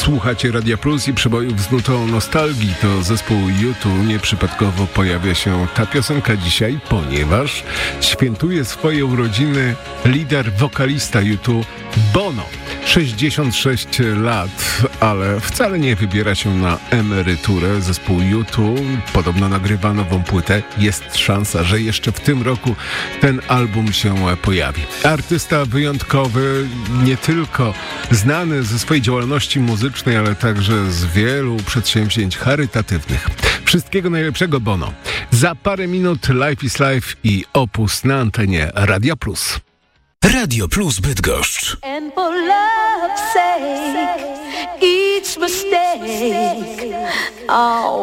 Słuchacie Radia Plus i przebojów z nutą nostalgii. To zespół U2. Nieprzypadkowo pojawia się ta piosenka dzisiaj, ponieważ świętuje swoje urodziny lider, wokalista U2 Bono. 66 lat, ale wcale nie wybiera się na emeryturę. Zespół U2 podobno nagrywa nową płytę. Jest szansa, że jeszcze w tym roku ten album się pojawi. Artysta wyjątkowy, nie tylko znany ze swojej działalności muzycznej, ale także z wielu przedsięwzięć charytatywnych. Wszystkiego najlepszego, Bono. Za parę minut Life is Life i Opus na antenie Radia Plus. Radio Plus Bydgoszcz. And for love's sake, each mistake, oh,